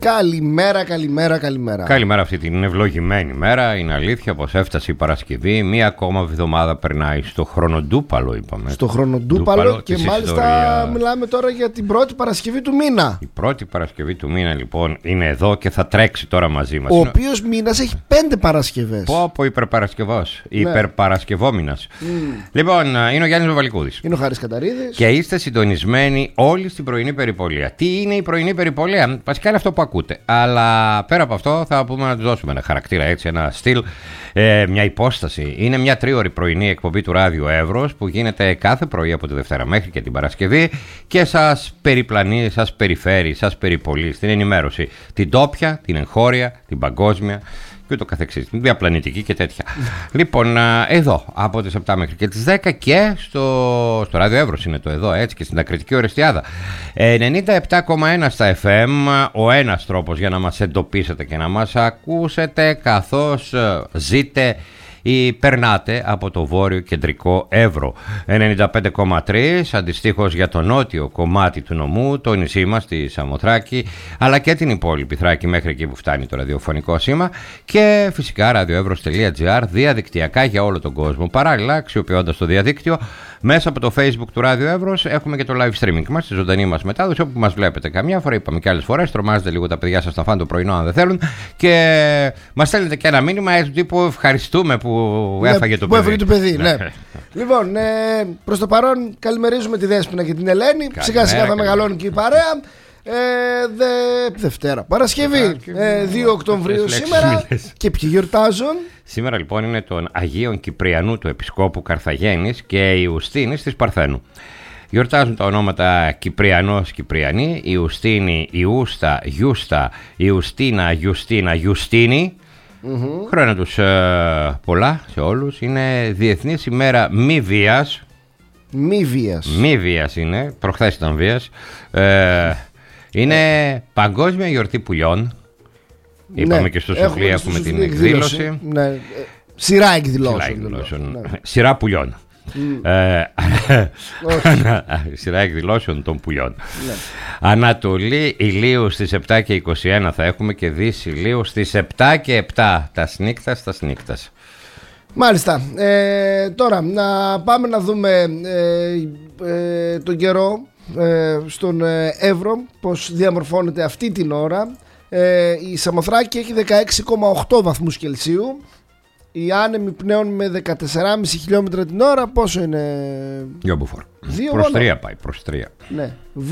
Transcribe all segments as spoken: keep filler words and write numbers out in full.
Καλημέρα, καλημέρα, καλημέρα. Καλημέρα αυτή την ευλογημένη μέρα. Είναι αλήθεια πως έφτασε η Παρασκευή. Μία ακόμα εβδομάδα περνάει στο χρονοτούπαλο, είπαμε. Στο χρονοτούπαλο και μάλιστα ιστορία... μιλάμε τώρα για την πρώτη Παρασκευή του μήνα. Η πρώτη Παρασκευή του μήνα λοιπόν είναι εδώ και θα τρέξει τώρα μαζί μας. Ο είναι... οποίος μήνας έχει πέντε Παρασκευές. Πω πω υπερπαρασκευός, ναι. Υπερπαρασκευόμηνας. Mm. Λοιπόν, είναι ο Γιάννης Βαβαλικούδης. Είναι ο Χάρης Καταρίδης. Και είστε συντονισμένοι όλοι στην πρωινή περιπολία. Τι είναι η πρωινή περιπολία? Βασικά είναι αυτό που ακούτε. Αλλά πέρα από αυτό θα πούμε να του δώσουμε ένα χαρακτήρα, έτσι, ένα στυλ, ε, μια υπόσταση. Είναι μια τρίωρη πρωινή εκπομπή του Ράδιο Εύρος που γίνεται κάθε πρωί από τη Δευτέρα μέχρι και την Παρασκευή και σας περιπλανεί, σας περιφέρει, σας περιπολεί στην ενημέρωση. Την τόπια, την εγχώρια, την παγκόσμια και ούτω καθεξής, την διαπλανητική και τέτοια. Λοιπόν, εδώ από τις επτά μέχρι και τις δέκα και στο, στο Ράδιο Εύρος είναι το εδώ, έτσι, και στην Ακριτική Ορεστιάδα. ενενήντα επτά κόμμα ένα στα εφ εμ, ο ένας τρόπος για να μας εντοπίσετε και να μας ακούσετε καθώς ζείτε ή περνάτε από το βόρειο κεντρικό Εύρο. ενενήντα πέντε κόμμα τρία αντιστοίχως για το νότιο κομμάτι του νομού, το νησί μας, τη Σαμοθράκη, αλλά και την υπόλοιπη Θράκη μέχρι εκεί που φτάνει το ραδιοφωνικό σήμα, και φυσικά ραδιοεύρος τελεία τζι άρ διαδικτυακά για όλο τον κόσμο. Παράλληλα, αξιοποιώντας το διαδίκτυο, μέσα από το Facebook του Ράδιο Εύρος έχουμε και το live streaming μας, τη ζωντανή μας μετάδοση, όπου μας βλέπετε καμιά φορά, είπαμε και άλλες φορές, τρομάζετε λίγο τα παιδιά σας να φάνε το πρωινό αν δεν θέλουν, και μας στέλνετε και ένα μήνυμα έτσι τύπου ευχαριστούμε που ναι, έφαγε το που παιδί. Έφαγε το παιδί ναι. Λοιπόν, ε, προς το παρόν καλημερίζουμε τη Δέσποινα και την Ελένη. Σιγά σιγά θα μεγαλώνει και η παρέα. Ε, δε, Δευτέρα Παρασκευή, ε, δύο Οκτωβρίου σήμερα. Και ποιοι γιορτάζουν? Σήμερα λοιπόν είναι τον Αγίον Κυπριανού του Επισκόπου Καρθαγένης και Ιουστίνης της Παρθένου. Γιορτάζουν τα ονόματα Κυπριανός, Κυπριανή, Ιουστίνη, Ιούστα, Γιούστα, Ιουστίνα, Γιουστίνα, Γιουστίνη. Mm-hmm. Χρόνια τους ε, πολλά σε όλους. Είναι Διεθνής ημέρα μη βίας. Μη βίας. Μη βίας είναι, προχθές ήταν βίας. ε, Είναι παγκόσμια γιορτή πουλιών. Είπαμε ναι, και στο Σουφλί έχουμε την εκδήλωση, εκδήλωση. Ναι. Σειρά εκδηλώσεων, Σειρά, εκδηλώσεων. Ναι. Σειρά πουλιών. Mm. Ε, σειρά εκδηλώσεων των πουλιών. Ναι. Ανατολή ηλίου στις επτά και είκοσι ένα θα έχουμε και δύση ηλίου στις επτά και επτά. Τα σνίκτας, τα σνίκτας. Μάλιστα. ε, Τώρα να πάμε να δούμε ε, ε, τον καιρό ε, στον Εύρο, πως διαμορφώνεται αυτή την ώρα. ε, Η Σαμοθράκη έχει δεκαέξι κόμμα οκτώ βαθμούς Κελσίου. Η Άνεμη πλέον με δεκατέσσερα κόμμα πέντε χιλιόμετρα την ώρα. Πόσο είναι? Δύο μποφόρ. Προς τρία πάει, προς τρία. Ναι.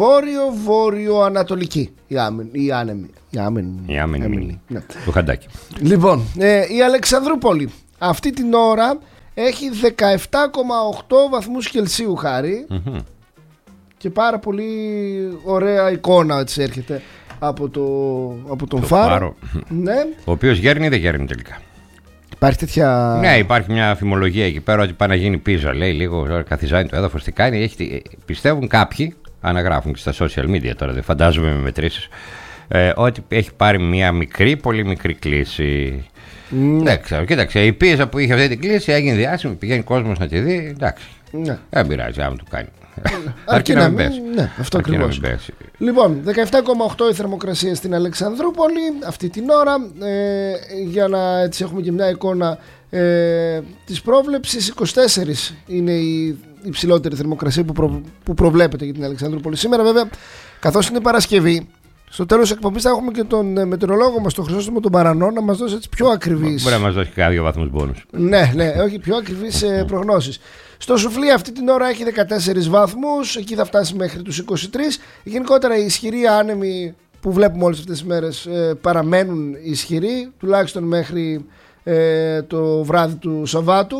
Βόρειο-βόρειο-ανατολική η, άμεν, η Άνεμη. Η Άμενη. Η Άμενη. Ναι. Το χαντάκι. Λοιπόν, ε, η Αλεξανδρούπολη αυτή την ώρα έχει δεκαεπτά κόμμα οκτώ βαθμούς Κελσίου, Χάρη. Mm-hmm. Και πάρα πολύ ωραία εικόνα έτσι έρχεται από, το, από τον το φάρο, φάρο. Ναι. Ο οποίος γέρνει ή δεν γέρνει τελικά? Υπάρχει τέτοια... Ναι, υπάρχει μια φημολογία εκεί πέρα ότι πάει να γίνει πίζα. Λέει λίγο, καθιζάνει το έδαφος, τι κάνει. Έχει, πιστεύουν κάποιοι, αναγράφουν και στα social media τώρα, δεν φαντάζομαι με μετρήσεις, ε, ότι έχει πάρει μια μικρή, πολύ μικρή κλίση. Ναι. Δεν ξέρω, κοίταξε, η πίζα που είχε αυτή την κλίση έγινε διάσημη, πηγαίνει κόσμος να τη δει. Εντάξει, ναι. Δεν πειράζει, άμα το κάνει. Αρκεί να μην, ναι, αυτό ακριβώς. Λοιπόν, δεκαεπτά κόμμα οκτώ η θερμοκρασία στην Αλεξανδρούπολη αυτή την ώρα. ε, Για να έτσι έχουμε και μια εικόνα ε, της πρόβλεψης, είκοσι τέσσερα είναι η υψηλότερη θερμοκρασία που, προ, που προβλέπεται για την Αλεξανδρούπολη σήμερα. Βέβαια, καθώς είναι Παρασκευή, στο τέλος της εκπομπής θα έχουμε και τον μετεωρολόγο μας, τον Χρυσόστομο τον Παρανό, να μας δώσει έτσι πιο ακριβείς. Μπορεί να μας δώσει και δύο βαθμούς μπόνους. Ναι, ναι, όχι, πιο ακριβείς ε, προγνώσεις. Στο Σουφλί αυτή την ώρα έχει δεκατέσσερις βαθμούς, εκεί θα φτάσει μέχρι τους είκοσι τρεις. Γενικότερα οι ισχυροί άνεμοι που βλέπουμε όλες αυτές τις μέρες ε, παραμένουν ισχυροί, τουλάχιστον μέχρι ε, το βράδυ του Σαββάτου.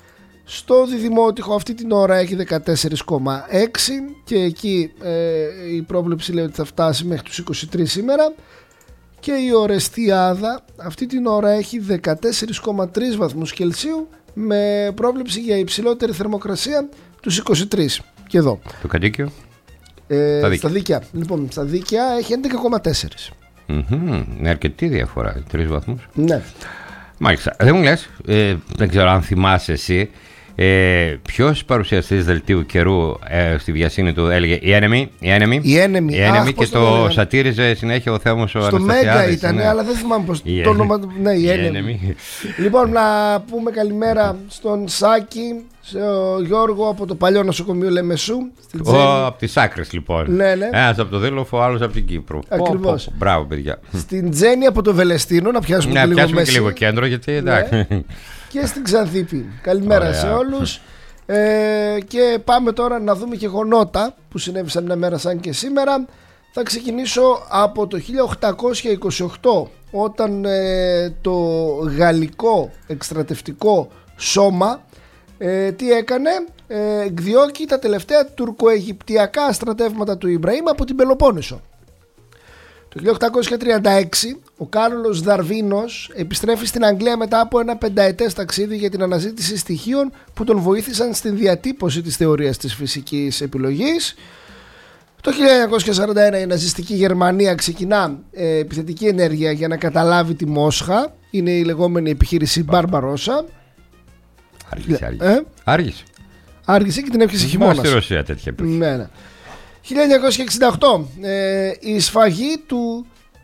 Στο Διδημότυχο αυτή την ώρα έχει δεκατέσσερα κόμμα έξι και εκεί ε, η πρόβλεψη λέει ότι θα φτάσει μέχρι τους είκοσι τρεις σήμερα. Και η Ορεστιάδα αυτή την ώρα έχει δεκατέσσερα κόμμα τρία βαθμούς Κελσίου με πρόβλεψη για υψηλότερη θερμοκρασία τους είκοσι τρεις. Και εδώ το Καντίκιο ε, στα, στα Δίκαια. Λοιπόν, στα Δίκαια έχει έντεκα κόμμα τέσσερα. Mm-hmm. Είναι αρκετή διαφορά, τρεις βαθμούς. Ναι. Μάλιστα, δεν μου λες, ε, δεν ξέρω αν θυμάσαι εσύ, Ε, ποιος παρουσιαστής δελτίου καιρού ε, στη βιασύνη του έλεγε η Enemy, η Enemy, η Enemy, η Enemy Αχ, και το, το σατήριζε συνέχεια ο Θέμος ο Αναστασιάδης. Στο Μέγκα ήταν, ναι. Αλλά δεν θυμάμαι πως η το Enemy. όνομα του. Ναι, η, η Enemy. Enemy. Λοιπόν, να πούμε καλημέρα στον Σάκη, στον Γιώργο από το παλιό νοσοκομείο Λεμεσού. Ο, από τις άκρες λοιπόν. Ναι, ναι. Ένας από το Δήλοφο, άλλος από την Κύπρο. Ακριβώς. Πω, πω, μπράβο, παιδιά. Στην Τζέννη από το Βελεστίνο, να πιάσουμε, να, και, λίγο πιάσουμε μέση. και λίγο κέντρο, γιατί εντάξει. Ναι. Και στην Ξανθήπη. Καλημέρα Ωραία. Σε όλους. Ε, και πάμε τώρα να δούμε γεγονότα που συνέβησαν μια μέρα σαν και σήμερα. Θα ξεκινήσω από το χίλια οκτακόσια είκοσι οκτώ, όταν ε, το γαλλικό εκστρατευτικό σώμα ε, τι έκανε, ε, εκδιώκει τα τελευταία τουρκοαιγυπτιακά στρατεύματα του Ιμπραήμ από την Πελοπόννησο. Το χίλια οκτακόσια τριάντα έξι ο Κάρολος Δαρβίνος επιστρέφει στην Αγγλία μετά από ένα πενταετές ταξίδι για την αναζήτηση στοιχείων που τον βοήθησαν στην διατύπωση της θεωρίας της φυσικής επιλογής. Το χίλια εννιακόσια σαράντα ένα η ναζιστική Γερμανία ξεκινά ε, επιθετική ενέργεια για να καταλάβει τη Μόσχα. Είναι η λεγόμενη επιχείρηση Μπαρμπαρόσα. Άργησε, άργησε. Ε? άργησε. Άργησε και την έπιασε χειμώνας. Στη Ρωσία τέτοια εποχή. Ναι, ναι. χίλια εννιακόσια εξήντα οκτώ ε, η σφαγή του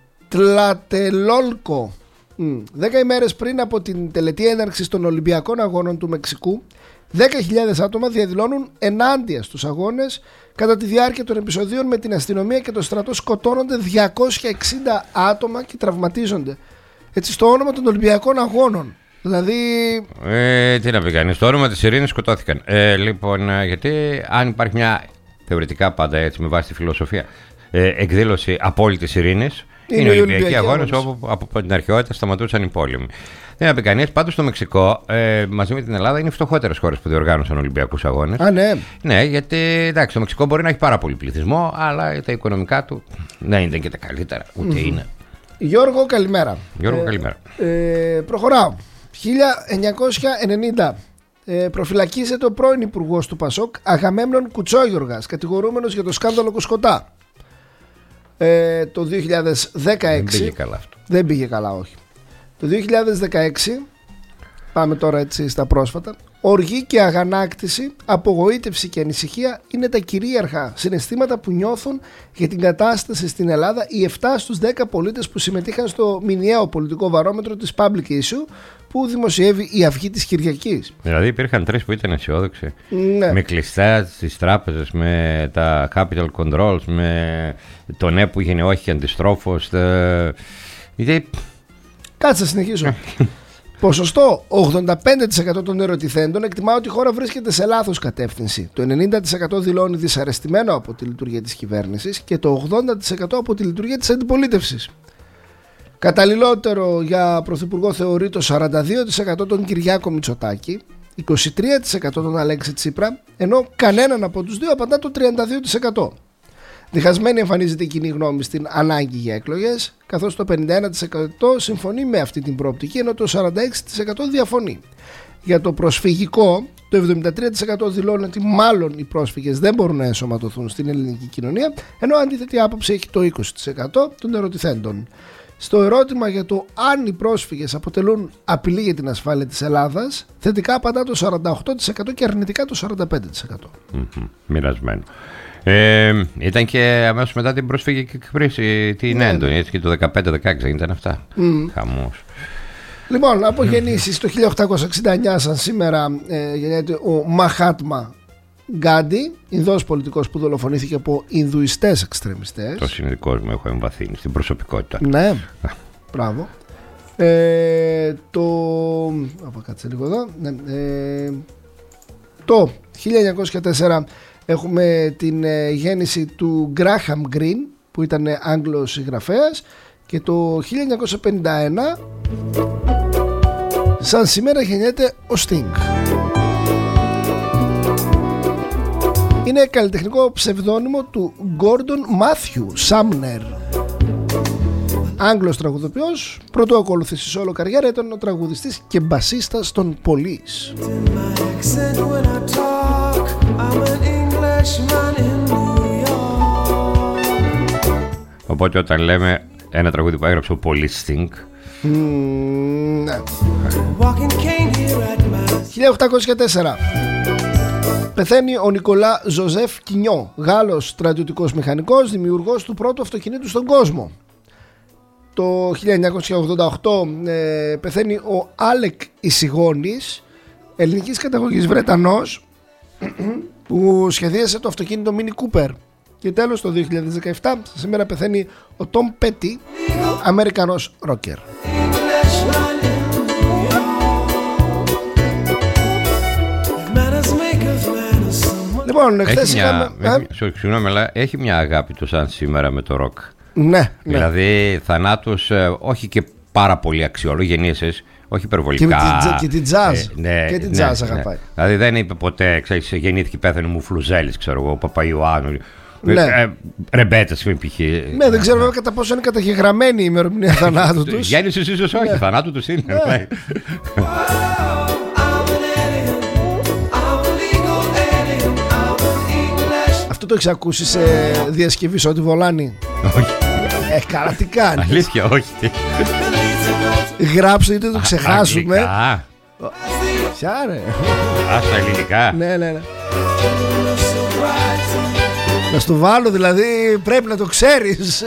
Τλατελόλκο. Δέκα ημέρες πριν από την τελετή έναρξης των Ολυμπιακών Αγώνων του Μεξικού, δέκα χιλιάδες άτομα διαδηλώνουν ενάντια στους αγώνες. Κατά τη διάρκεια των επεισοδίων με την αστυνομία και το στρατό σκοτώνονται διακόσια εξήντα άτομα και τραυματίζονται. Έτσι, στο όνομα των Ολυμπιακών Αγώνων. Δηλαδή. Ε, τι να πει κανείς, στο όνομα της ειρήνης σκοτώθηκαν. Ε, λοιπόν, γιατί αν υπάρχει μια θεωρητικά πάντα έτσι με βάση τη φιλοσοφία ε, εκδήλωση απόλυτης ειρήνης, είναι, είναι οι Ολυμπιακοί Αγώνες όπου από την αρχαιότητα σταματούσαν οι πόλεμοι. Δεν να πει κανείς, πάντως στο Μεξικό ε, μαζί με την Ελλάδα είναι οι φτωχότερες χώρες που διοργάνωσαν Ολυμπιακούς Αγώνες. Α, ναι. Ναι, γιατί εντάξει, το Μεξικό μπορεί να έχει πάρα πολύ πληθυσμό, αλλά τα οικονομικά του δεν είναι και τα καλύτερα, ούτε mm-hmm. είναι. Γιώργο, καλημέρα. Γιώργο, ε, καλημέρα. Ε, προχωράω. χίλια εννιακόσια ενενήντα ε, προφυλακίζεται ο πρώην υπουργός του Πασόκ Αγαμέμνων Κουτσόγιοργας, κατηγορούμενος για το σκάνδαλο Κοσκοτά. Ε, το δύο χιλιάδες δεκαέξι δεν πήγε καλά αυτό. Δεν πήγε καλά, όχι. Το δύο χιλιάδες δεκαέξι, πάμε τώρα έτσι στα πρόσφατα, οργή και αγανάκτηση, απογοήτευση και ανησυχία είναι τα κυρίαρχα συναισθήματα που νιώθουν για την κατάσταση στην Ελλάδα οι επτά στους δέκα πολίτες που συμμετείχαν στο μηνιαίο πολιτικό βαρόμετρο της Public Issue που δημοσιεύει η Αυγή της Κυριακής. Δηλαδή υπήρχαν τρεις που ήταν αισιόδοξοι. Ναι. Με κλειστά στις τράπεζες, με τα capital controls, με το ναι που έγινε όχι και αντιστρόφως. Τα... Κάτσε, συνεχίσω. Ποσοστό ογδόντα πέντε τοις εκατό των ερωτηθέντων εκτιμά ότι η χώρα βρίσκεται σε λάθος κατεύθυνση. Το ενενήντα τοις εκατό δηλώνει δυσαρεστημένο από τη λειτουργία της κυβέρνησης και το ογδόντα τοις εκατό από τη λειτουργία της αντιπολίτευσης. Καταλληλότερο για πρωθυπουργό θεωρεί το σαράντα δύο τοις εκατό τον Κυριάκο Μητσοτάκη, είκοσι τρία τοις εκατό τον Αλέξη Τσίπρα, ενώ κανέναν από τους δύο απαντά το τριάντα δύο τοις εκατό. Διχασμένη εμφανίζεται η κοινή γνώμη στην ανάγκη για εκλογές, καθώς το πενήντα ένα τοις εκατό συμφωνεί με αυτή την προοπτική, ενώ το σαράντα έξι τοις εκατό διαφωνεί. Για το προσφυγικό, το εβδομήντα τρία τοις εκατό δηλώνει ότι μάλλον οι πρόσφυγες δεν μπορούν να ενσωματωθούν στην ελληνική κοινωνία, ενώ αντίθετη άποψη έχει το είκοσι τοις εκατό των ερωτηθέντων. Στο ερώτημα για το αν οι πρόσφυγες αποτελούν απειλή για την ασφάλεια της Ελλάδας, θετικά απαντά το σαράντα οκτώ τοις εκατό και αρνητικά το σαράντα πέντε τοις εκατό. Mm-hmm. Μοιρασμένο. Ε, ήταν και αμέσως μετά την προσφυγική κρίση την ναι, έντονη, έτσι, και το δεκαπέντε δεκαέξι ήταν αυτά. Mm. Χαμός. Λοιπόν, από γεννήσεις το χίλια οκτακόσια εξήντα εννιά σαν σήμερα ε, γεννιέται ο Μαχάτμα Γκάντι, Ινδός πολιτικός που δολοφονήθηκε από Ινδουιστές εξτρεμιστές. Το συνειδητικός μου έχω εμβαθύνει στην προσωπικότητα. Ναι, μπράβο. Ε, το... Από κάτσε λίγο εδώ. Ναι, ε, το χίλια εννιακόσια τέσσερα έχουμε την ε, γέννηση του Graham Greene που ήταν Άγγλος συγγραφέας, και το χίλια εννιακόσια πενήντα ένα σαν σήμερα γεννιέται ο Sting. Είναι καλλιτεχνικό ψευδόνυμο του Gordon Matthew Sumner. Άγγλος τραγουδοποιός, πρωτού ακολουθήσει σε όλο καριέρα ήταν ο τραγουδιστής και μπασίστας των Police. Οπότε όταν λέμε ένα τραγούδι που έγραψε ο Police Sting, Mm, ναι. χίλια οκτακόσια τέσσερα πεθαίνει ο Νικολά Ζωζεφ Κινιό, Γάλλος στρατιωτικός μηχανικός, δημιουργός του πρώτου αυτοκινήτου στον κόσμο. Το χίλια εννιακόσια ογδόντα οκτώ ε, πεθαίνει ο Άλεκ Ισηγόνης, ελληνικής καταγωγής Βρετανός, που σχεδίασε το αυτοκίνητο Mini Cooper. Και τέλος το δύο χιλιάδες δεκαεπτά σήμερα πεθαίνει ο Τόμ Πέτι, Αμερικανός ρόκερ. Λοιπόν, χθες είχαμε... Συγγνώμη, αλλά έχει μια αγάπη του σαν σήμερα με το ροκ. Ναι, ναι. Δηλαδή θανάτους όχι και πάρα πολύ αξιόλογοι, γεννήσεις, όχι υπερβολικά. Και την jazz. Ε, ναι, και την ναι, jazz ναι, αγαπάει. Δηλαδή δεν είπε ποτέ, ξέρεις, γεννήθηκε πέθανε μου Φλουζέλης, ξέρω εγώ, ο Παπαϊωάννου. Ναι. Ε, Ρεμπέτες, π.χ. Ναι, δεν ξέρω βέβαια κατά πόσο είναι καταγεγραμμένη η ημερομηνία θανάτου τους. Γέννησης ίσως όχι, ναι. θανάτου τους είναι. Ναι. Αυτό το έχεις ακούσει σε διασκευή σε ό,τι βολάνει? Όχι. Ε, καλά, τι κάνεις? Αλήθεια, όχι. Γράψτε είτε το ξεχάσουμε. Αγγλικά. Ποια ρε? Α, στα ελληνικά. Ναι, ναι, ναι. Να στο βάλω, δηλαδή πρέπει να το ξέρεις.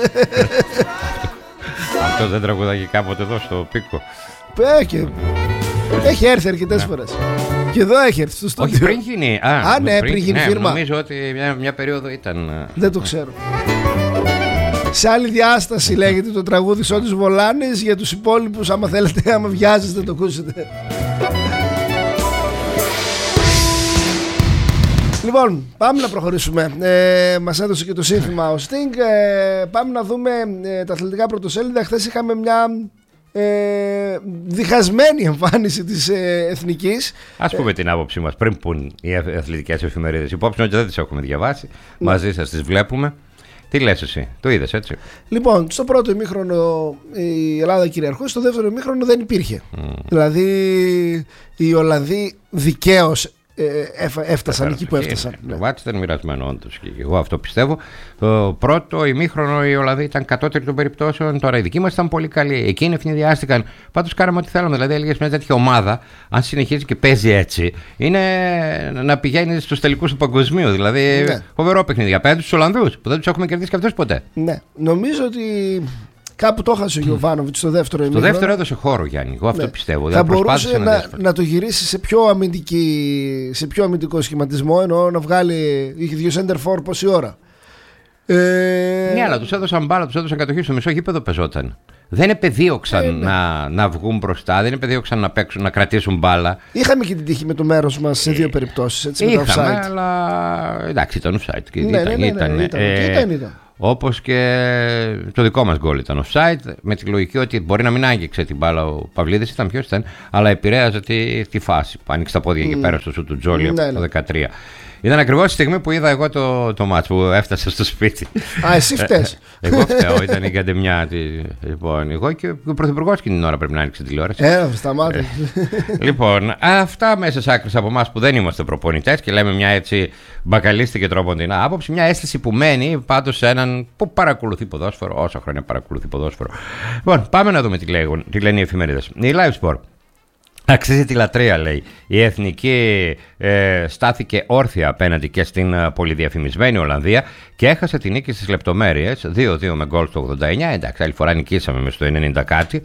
Αυτό δεν τραγουδάγει κάποτε εδώ στο Πίκο? Έχει, έχει έρθει αρκετές φορές. Και εδώ έχει έρθει στο στούντιο. Όχι, πριν γίνει. Α, Α ναι, πριν γίνει ναι, φίρμα. Νομίζω ότι μια, μια περίοδο ήταν. Δεν το ξέρω. Σε άλλη διάσταση λέγεται το τραγούδι «Σ' ό,τι βολάνες». Για τους υπόλοιπους, άμα θέλετε, άμα βιάζεστε, το ακούσετε. Λοιπόν, πάμε να προχωρήσουμε. Ε, μας έδωσε και το σύνθημα ο Sting. Ε, πάμε να δούμε ε, τα αθλητικά πρωτοσέλιδα. Χθες είχαμε μια ε, διχασμένη εμφάνιση της ε, Εθνικής. Ας πούμε ε, την άποψή μας πριν πουν οι αθλητικές εφημερίδες. Υπόψη ότι δεν τις έχουμε διαβάσει. Ναι. Μαζί σας τις βλέπουμε. Τι λες εσύ, το είδες έτσι? Λοιπόν, στο πρώτο ημίχρονο η Ελλάδα κυριαρχούσε, στο δεύτερο ημίχρονο δεν υπήρχε. Mm. Δηλαδή οι Ολλανδοί δικαίως έφτασαν εκεί που έφτασαν. Ναι. Το μάτι ήταν μοιρασμένο όντως και εγώ αυτό πιστεύω. Το πρώτο ημίχρονο οι Ολλανδοί ήταν κατώτεροι των περιπτώσεων. Τώρα οι δικοί μας ήταν πολύ καλοί. Εκείνοι ευνηδιάστηκαν. Πάντως κάναμε ό,τι θέλαμε. Δηλαδή έλεγες μια τέτοια ομάδα, αν συνεχίζει και παίζει έτσι, είναι να πηγαίνει στους τελικούς του παγκοσμίου. Δηλαδή ναι. Φοβερό παιχνίδι απέναντι στους Ολλανδούς που δεν τους έχουμε κερδίσει και αυτούς ποτέ. Ναι, νομίζω ότι. Κάπου το έχασε ο Γιοβάνοβιτς στο δεύτερο ημίχρονο. Στο δεύτερο έδωσε χώρο, Γιάννη. Εγώ αυτό ναι. πιστεύω. Θα μπορούσε να, να, να το γυρίσει σε πιο, αμυντική, σε πιο αμυντικό σχηματισμό. Εννοώ να βγάλει. Είχε δύο center for πόση ώρα. Ε... Ναι, αλλά τους έδωσαν μπάλα, τους έδωσαν κατοχή. Στο μισό γήπεδο πεζόταν. Δεν επεδίωξαν ε, ναι. να, να βγουν μπροστά, δεν επεδίωξαν να παίξουν, να κρατήσουν μπάλα. Είχαμε και την τύχη με το μέρος μας σε δύο περιπτώσεις. Έτσι, είχαμε, με το offside. Αλλά εντάξει, ήταν offside. Ναι, ήταν, ναι, ναι, ήταν, ναι, ήταν, ε, ήταν, ήταν. Όπως και το δικό μας γκολ ήταν offside, με τη λογική ότι μπορεί να μην άγγιξε την μπάλα ο Παυλίδης, ήταν ποιος ήταν, αλλά επηρέαζε τη, τη φάση που άνοιξε τα πόδια mm. και πέρα στο σου του Τζόλι από το δεκατρία. Ήταν ακριβώς τη στιγμή που είδα εγώ το, το μάτς που έφτασα στο σπίτι. Α, εσύ φταίς. ε, εγώ φταίω, ήταν η καντεμιά. Τη, λοιπόν, εγώ και ο Πρωθυπουργός και την ώρα πρέπει να άνοιξε τηλεόραση. Ε, σταμάτα. Λοιπόν, αυτά μέσα σε άκρες από εμάς που δεν είμαστε προπονητές και λέμε μια έτσι μπακαλίστικη τρόποντινά άποψη, μια αίσθηση που μένει πάντως σε έναν που παρακολουθεί ποδόσφαιρο, όσα χρόνια παρακολουθεί ποδόσφαιρο. Λοιπόν, πάμε να δούμε τι, λέγουν, τι λένε οι εφημερίδες. Η Live Sport. Αξίζει τη λατρεία, λέει. Η Εθνική ε, στάθηκε όρθια απέναντι και στην ε, πολυδιαφημισμένη Ολλανδία και έχασε τη νίκη στις λεπτομέρειες. δύο δύο με γκολ στο ογδόντα εννιά. Εντάξει, άλλη φορά νικήσαμε με στο ενενήντα κάτι.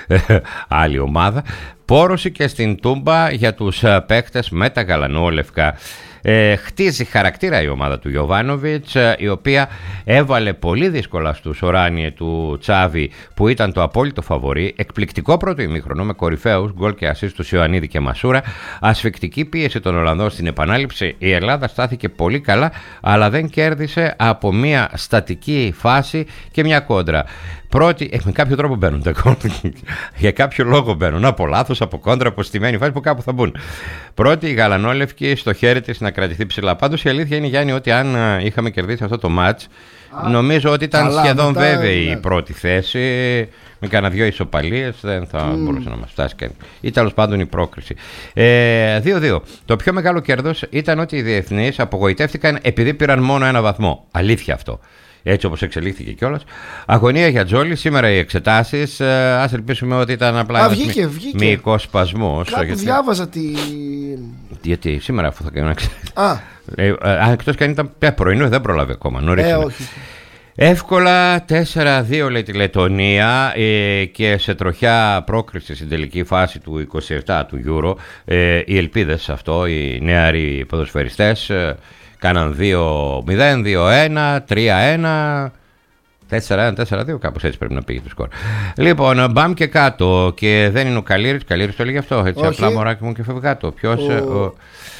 Άλλη ομάδα. Πόρωσε και στην Τούμπα για τους ε, παίκτες με τα γαλανόλευκα. Ε, χτίζει χαρακτήρα η ομάδα του Γιοβάνοβιτς, η οποία έβαλε πολύ δύσκολα στους οράνιε του Τσάβη που ήταν το απόλυτο φαβορί. Εκπληκτικό πρώτο ημίχρονο με κορυφαίους γκολ και ασίστ του Ιωαννίδη και Μασούρα. Ασφικτική πίεση των Ολλανδών στην επανάληψη. Η Ελλάδα στάθηκε πολύ καλά, αλλά δεν κέρδισε από μια στατική φάση και μια κόντρα. Πρώτη, ε, με κάποιο τρόπο μπαίνουν τα κόντρα. Για κάποιο λόγο μπαίνουν. Από λάθος, από κόντρα, από στημένη φάση που κάπου θα μπουν. Πρώτη, η γαλανόλευκη στο χέρι της να κρατηθεί ψηλά. Πάντως η αλήθεια είναι, Γιάννη, ότι αν είχαμε κερδίσει αυτό το μάτς, νομίζω ότι ήταν καλά, σχεδόν μετά, βέβαιη ναι. η πρώτη θέση. Με κανένα δυο ισοπαλίες δεν θα mm. μπορούσε να μας φτάσει κανείς. Ή τέλος πάντων η πρόκριση. δύο δύο. Ε, το πιο μεγάλο κέρδος ήταν ότι οι διεθνείς απογοητεύτηκαν επειδή πήραν μόνο ένα βαθμό. Αλήθεια αυτό. έτσι όπως εξελίχθηκε κιόλας. Αγωνία για Τζόλι, σήμερα οι εξετάσεις. Ας ελπίσουμε ότι ήταν απλά ένας μυϊκός σπασμός. Κάπου γιατί... διάβαζα τη... Γιατί σήμερα αφού θα κάνω εξετάσεις. Α. Ε, αν εκτός και αν ήταν πρωινό, δεν προλάβει ακόμα. Νωρίς. Ε, όχι. Εύκολα τέσσερα δύο λέει τη Λετωνία ε, και σε τροχιά πρόκριση στην τελική φάση του είκοσι επτά του Euro. Ε, οι ελπίδες αυτό, οι νεαροί ποδοσφαιριστές ε, κάναν δύο μηδέν, δύο ένα, τρία ένα, τέσσερα ένα, τέσσερα δύο, κάπως έτσι πρέπει να πήγε το σκορ. Λοιπόν, μπαμ και κάτω και δεν είναι ο Καλύρης, Καλύρης το έλεγε αυτό, έτσι. Όχι. Απλά μωράκι μου και φεύγει κάτω. Ποιος... Ο... Ο...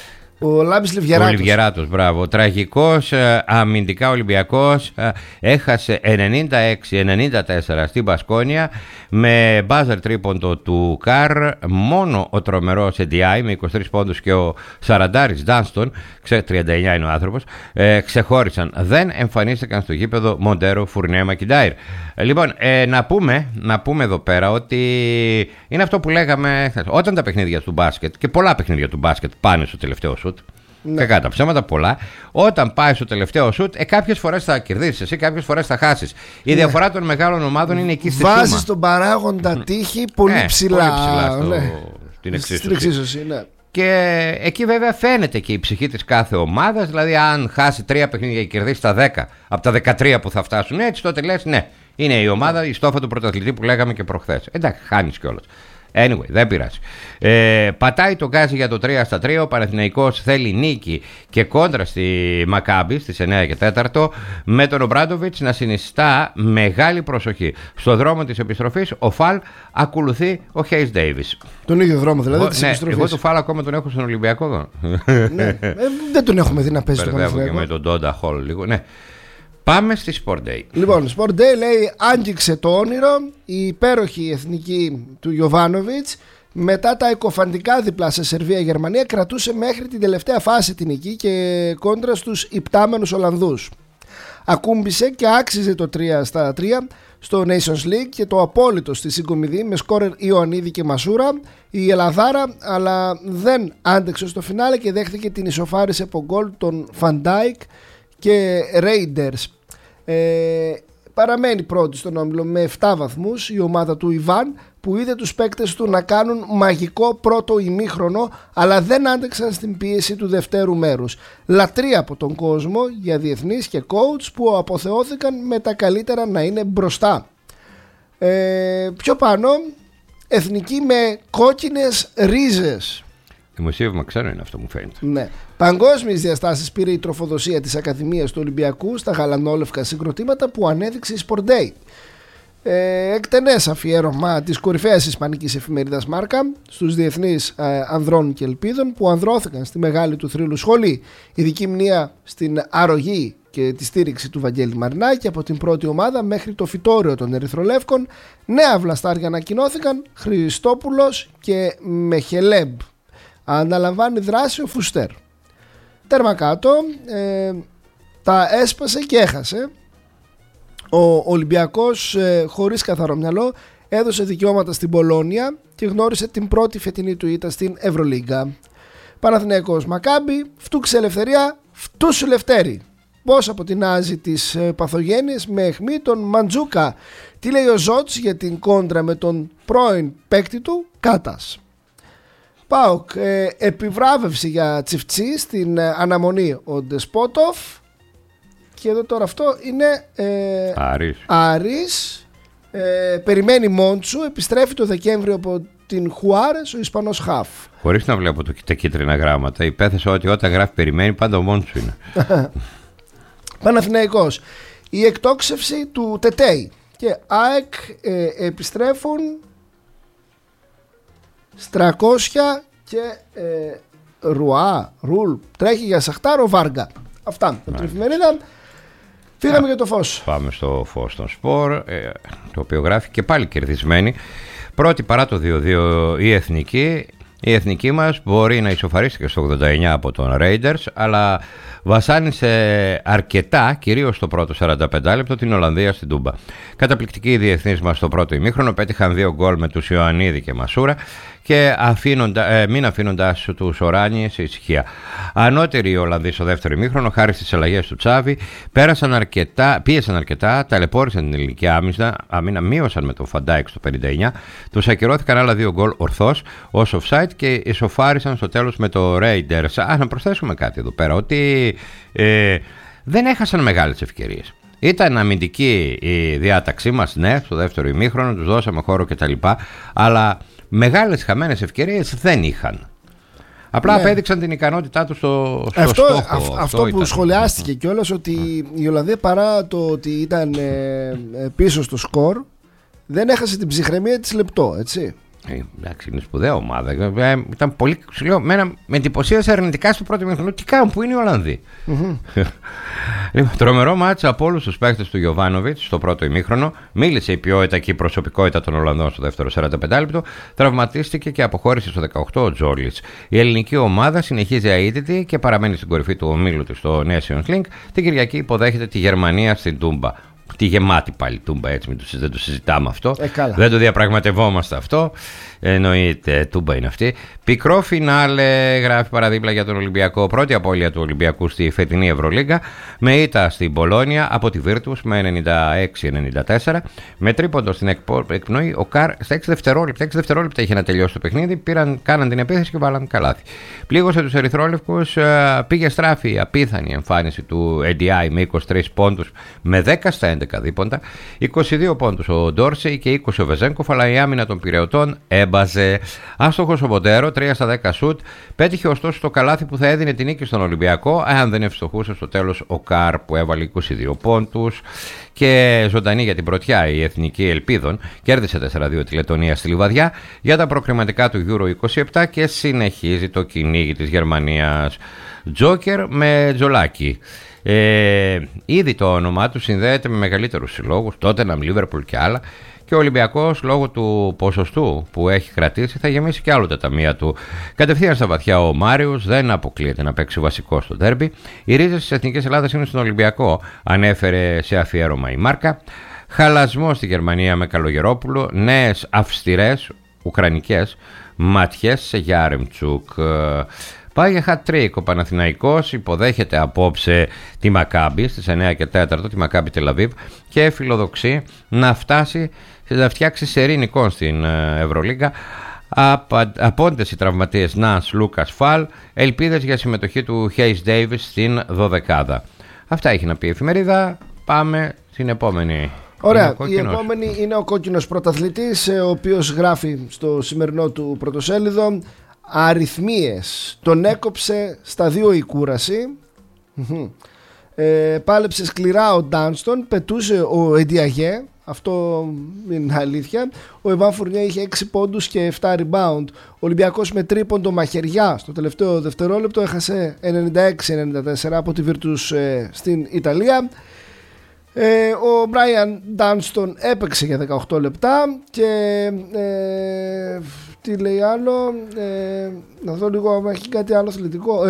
Ο Λάμπης Λιβιεράτος. Ο Λιβιεράτος, μπράβο. Τραγικός, ε, αμυντικά Ολυμπιακός, ε, έχασε ενενήντα έξι ενενήντα τέσσερα στην Μπασκόνια με μπάζερ τρίποντο του Καρ. Μόνο ο τρομερός Εντιάι με είκοσι τρεις πόντους και ο σαραντάρης Ντάνστον, τριάντα εννιά είναι ο άνθρωπος, ε, ξεχώρισαν. Δεν εμφανίστηκαν στο γήπεδο Μοντέρο, Φουρνιέ, Μακιντάιρ. Ε, λοιπόν, ε, να, πούμε, να πούμε εδώ πέρα ότι είναι αυτό που λέγαμε όταν τα παιχνίδια του μπάσκετ, και πολλά παιχνίδια του μπάσκετ πάνε στο τελευταίο σουτ. Ναι. Κακά τα ψέματα πολλά. Όταν πάει στο τελευταίο σουτ, ε, κάποιες φορές θα κερδίσεις εσύ, κάποιες φορές θα χάσεις. Η ναι. διαφορά των μεγάλων ομάδων είναι εκεί στη Βάζεις σούμα. Τον παράγοντα τύχη πολύ ναι, ψηλά, πολύ ψηλά στο, ναι. στην εξίσωση. Στην εξίσωση ναι. Και εκεί βέβαια φαίνεται και η ψυχή της κάθε ομάδας. Δηλαδή, αν χάσει τρία παιχνίδια και κερδίσει τα δέκα από τα δεκατρία που θα φτάσουν, έτσι τότε λες ναι, είναι η ομάδα, η στόφα του πρωταθλητή που λέγαμε και προχθές. Εντάξει, χάνεις κιόλας. Anyway, δεν πειράζει. Ε, πατάει το γκάζι για το τρία στα τρία. Ο Παναθηναϊκός θέλει νίκη και κόντρα στη Μακάμπι στις εννιά και τέταρτο, με τον Ομπράντοβιτς να συνιστά μεγάλη προσοχή. Στο δρόμο της επιστροφής ο Φαλ ακολουθεί ο Χέις Ντέιβις. Τον ίδιο δρόμο δηλαδή της ναι, επιστροφής. Εγώ το Φαλ ακόμα τον έχω στον Ολυμπιακό εδώ. Ναι, ε, δεν τον έχουμε δει να παίζει στον Ολυμπιακό. Και με τον Ντόντα Χολ λίγο. Ναι. Πάμε στη Sport Day. Λοιπόν, Sport Day λέει άγγιξε το όνειρο η υπέροχη εθνική του Γιοβάνοβιτς μετά τα εκοφαντικά διπλά σε Σερβία-Γερμανία κρατούσε μέχρι την τελευταία φάση την νική και κόντρα στους υπτάμενους Ολλανδούς. Ακούμπησε και άξιζε το τρία στα τρία στο Nations League και το απόλυτο στη συγκομιδή με σκόρερ Ιωαννίδη και Μασούρα η Ελλαδάρα, αλλά δεν άντεξε στο φινάλε και δέχτηκε την ισοφάριση από γκολ των Van Dijk και Raiders. Ε, παραμένει πρώτη στον όμιλο με επτά βαθμούς η ομάδα του Ιβάν, που είδε τους παίκτες του να κάνουν μαγικό πρώτο ημίχρονο, αλλά δεν άντεξαν στην πίεση του δευτέρου μέρους. Λατρεία από τον κόσμο για διεθνείς και coach που αποθεώθηκαν με τα καλύτερα να είναι μπροστά. Ε, πιο πάνω, εθνική με κόκκινες ρίζες. Δημοσίευμα, ξέρω είναι αυτό, μου φαίνεται. Ναι. Παγκόσμιες διαστάσεις πήρε η τροφοδοσία της Ακαδημίας του Ολυμπιακού στα γαλανόλευκα συγκροτήματα που ανέδειξε η Sport Day. Ε, εκτενές αφιέρωμα της κορυφαίας ισπανικής εφημερίδας Μάρκα στους διεθνείς ε, ανδρών και ελπίδων που ανδρώθηκαν στη μεγάλη του θρύλου σχολή. Ειδική μνήα στην αρρωγή και τη στήριξη του Βαγγέλη Μαρινάκη από την πρώτη ομάδα μέχρι το φυτόριο των Ερυθρολεύκων. Νέα βλαστάρια ανακοινώθηκαν, Χριστόπουλος και Μεχελέμπ. Αναλαμβάνει δράση ο Φουστέρ. Τέρμα κάτω, ε, τα έσπασε και έχασε. Ο Ολυμπιακός ε, χωρίς καθαρό μυαλό έδωσε δικαιώματα στην Πολόνια και γνώρισε την πρώτη φετινή του ήττα στην Ευρωλίγκα. Παναθηναϊκός Μακάμπι, φτούξε ελευθερία, φτούσου Λευτέρη. Πώς αποτινάζει τις ε, παθογένειες με αιχμή τον Μαντζούκα. Τι λέει ο Ζότς για την κόντρα με τον πρώην παίκτη του Κάτας. ΠΑΟΚ, ε, επιβράβευση για Τσιφτσί στην ε, αναμονή ο Ντεσπότοφ. Και εδώ τώρα αυτό είναι ε, Άρης, Άρης ε, περιμένει Μόντσου, επιστρέφει το Δεκέμβριο από την Χουάρες ο Ισπανός Χαφ. Χωρίς να βλέπω το, τα κίτρινα γράμματα, υπέθεσα ότι όταν γράφει περιμένει πάντα ο Μόντσου είναι. Παναθηναϊκός, η εκτόξευση του Τετέι και ΑΕΚ ε, επιστρέφουν Στρακόσια και ε, Ρουά, Ρουλ, τρέχει για Σαχτάρο Βάργα. Αυτά από την εφημερίδα. Φύγαμε για το φως. Πάμε στο φως των Σπορ, ε, το οποίο γράφει και πάλι κερδισμένη. Πρώτη παρά το δύο δύο η Εθνική. η εθνική μας μπορεί να ισοφαρίστηκε στο ογδόντα εννιά από τον Raiders, αλλά βασάνισε αρκετά, κυρίως στο πρώτο σαράντα πέντε λεπτό, την Ολλανδία στην Τούμπα. Καταπληκτικοί οι διεθνείς μας στο πρώτο ημίχρονο, πέτυχαν δύο γκολ με τους Ιωαννίδη και Μασούρα και αφήνοντα, ε, μην αφήνοντας τους Οράνιες σε ησυχία. Ανώτεροι οι Ολλανδοί στο δεύτερο ημίχρονο, χάρη στις αλλαγές του Τσάβη, πέρασαν αρκετά, πίεσαν αρκετά, ταλαιπώρησαν την ελληνική άμυνα, άμυνα μείωσαν με τον Φαντάικ στο πενήντα εννιά, τους ακυρώθηκαν άλλα δύο γκολ ορθώς ως offside και ισοφάρισαν στο τέλος με το Raiders. Α, να προσθέσουμε κάτι εδώ πέρα, ότι ε, δεν έχασαν μεγάλες ευκαιρίες. Ήταν αμυντική η διάταξή μας, ναι, στο δεύτερο ημίχρονο, τους δώσαμε χώρο κτλ. Αλλά μεγάλες χαμένες ευκαιρίες δεν είχαν. Απλά ναι. απέδειξαν την ικανότητά τους στο, στο αυτό, στόχο. Α, αυτό, αυτό που ήταν. Σχολιάστηκε κιόλας, ότι η Ολλανδία, παρά το ότι ήταν ε, πίσω στο σκορ, δεν έχασε την ψυχραιμία της λεπτό, έτσι. Ε, εντάξει, είναι σπουδαία ομάδα. Ε, ήταν πολύ ξυλό. Με εντυπωσίασε αρνητικά στο πρώτο μήχρονο. Τι κάνουν, πού είναι οι Ολλανδοί. Mm-hmm. Λοιπόν, τρομερό μάτσα από όλους τους παίκτες του Γιοβάνοβιτς στο πρώτο ημίχρονο. Μίλησε η ποιότητα και η προσωπικότητα των Ολλανδών στο δεύτερο σαράντα πέντε λεπτό. Τραυματίστηκε και αποχώρησε στο δεκαοκτώ ο Τζόρλιτς. Η ελληνική ομάδα συνεχίζει αίτητη και παραμένει στην κορυφή του ομίλου της στο Nations League. Την Κυριακή υποδέχεται τη Γερμανία στην Τούμπα. Τη γεμάτη πάλι Τούμπα, έτσι, δεν το συζητάμε αυτό. Ε, δεν το διαπραγματευόμαστε αυτό. Εννοείται, Τούμπα είναι αυτή. Πικρό φινάλε, γράφει παραδίπλα για τον Ολυμπιακό. Πρώτη απώλεια του Ολυμπιακού στη φετινή Ευρωλίγκα. Με ήττα στην Πολόνια από τη Βίρτους με ενενήντα έξι ενενήντα τέσσερα. Με τρίποντο στην εκπνοή, ο Καρ στα έξι δευτερόλεπτα. έξι δευτερόλεπτα είχε να τελειώσει το παιχνίδι. Πήραν, κάναν την επίθεση και βάλαν καλάθι. Πλήγωσε τους Ερυθρόλευκους. Πήγε στράφη η απίθανη εμφάνιση του Ν Ντι Άι με είκοσι τρεις πόντους με δέκα στα έντεκα δίποντα. είκοσι δύο πόντους ο Ντόρσεϊ και είκοσι ο Βεζένκοφ, αλλά η άμυνα των Πειραιωτών έμπαζε. Άστοχος ο Μοντέρο, τρία στα δέκα σουτ. Πέτυχε ωστόσο το καλάθι που θα έδινε την νίκη στον Ολυμπιακό, αν δεν ευστοχούσε στο τέλος ο Καρ που έβαλε είκοσι δύο πόντους. Και ζωντανή για την πρωτιά η Εθνική Ελπίδων κέρδισε τέσσερα δύο τη Λετωνία στη Λιβαδιά για τα προκριματικά του Euro είκοσι επτά και συνεχίζει το κυνήγι της Γερμανίας. Τζόκερ με τζολάκι. Ε, ήδη το όνομά του συνδέεται με μεγαλύτερους συλλόγους, Tottenham, Liverpool και άλλα, και ο Ολυμπιακός λόγω του ποσοστού που έχει κρατήσει θα γεμίσει και άλλο τα ταμεία του. Κατευθείαν στα βαθιά ο Μάριος, δεν αποκλείεται να παίξει βασικό στο ντέρμπι. Οι ρίζες της Εθνικής Ελλάδας είναι στον Ολυμπιακό, ανέφερε σε αφιέρωμα η Μάρκα. Χαλασμό στη Γερμανία με Καλογερόπουλο, νέες αυστηρές ουκρανικές ματιές σε Γιάρεμτσουκ. Πάει για hat-trick ο Παναθηναϊκός, υποδέχεται απόψε τη Μακάμπι στις εννιά και τέσσερα, τη Μακάμπι Τελαβίβ, και φιλοδοξεί να φτάσει, να φτιάξει σερί νικών στην Ευρωλίγκα. Απόντες οι τραυματίες Νας, Λούκας, Φαλ, ελπίδες για συμμετοχή του Χέις Ντέιβις στην δωδεκάδα. Αυτά έχει να πει η εφημερίδα. Πάμε στην επόμενη. Ωραία, η επόμενη είναι ο κόκκινος πρωταθλητής, ο οποίος γράφει στο σημερινό του πρωτοσέλιδο: αριθμίες, τον έκοψε στα δύο η κούραση. ε, Πάλεψε σκληρά ο Ντάνστον, πετούσε ο Εντιαγέ, αυτό είναι αλήθεια. Ο Ιβάν Φουρνιέ είχε έξι πόντους και επτά rebound. Ο Ολυμπιακός με τρίποντο μαχαιριά στο τελευταίο δευτερόλεπτο έχασε ενενήντα έξι ενενήντα τέσσερα από τη Virtus ε, στην Ιταλία. Ε, ο Μπράιαν Ντάνστον έπαιξε για δεκαοκτώ λεπτά και ε, τι λέει άλλο, ε, να δω λίγο αν έχει κάτι άλλο αθλητικό.